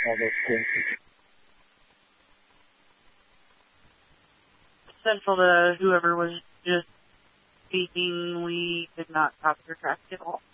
all those places. Central to whoever was just speaking, we did not copy your track at all.